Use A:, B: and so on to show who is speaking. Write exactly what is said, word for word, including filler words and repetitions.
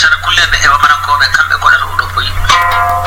A: sara kulle be hewa manan ko be kambe ko la do koyi